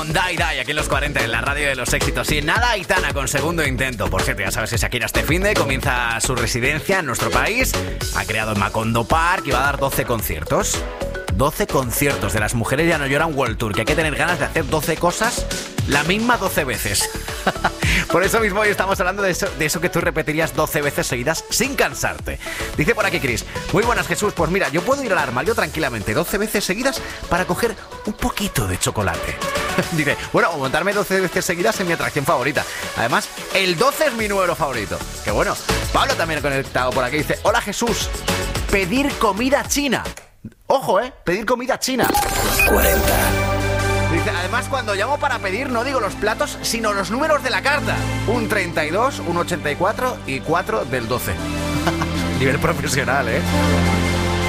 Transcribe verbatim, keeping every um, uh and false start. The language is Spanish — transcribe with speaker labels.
Speaker 1: Dai Dai, aquí en los cuarenta, en la radio de los éxitos. Y nada, Aitana con segundo intento. Por cierto, ya sabes que Shakira este finde comienza su residencia en nuestro país. Ha creado el Macondo Park y va a dar doce conciertos. doce conciertos de Las Mujeres Ya No Lloran World Tour, que hay que tener ganas de hacer doce cosas la misma doce veces. Por eso mismo hoy estamos hablando de eso, de eso que tú repetirías doce veces seguidas sin cansarte. Dice por aquí Chris: muy buenas, Jesús, pues mira, yo puedo ir al armario tranquilamente doce veces seguidas para coger un poquito de chocolate. Dice, bueno, o montarme doce veces seguidas en mi atracción favorita. Además, el doce es mi número favorito. Qué bueno. Pablo también conectado por aquí, dice: hola, Jesús, pedir comida china. Ojo, eh, pedir comida china. cuarenta. Dice, además, cuando llamo para pedir no digo los platos, sino los números de la carta. Un treinta y dos, un ochenta y cuatro y cuatro del doce. Nivel profesional, ¿eh?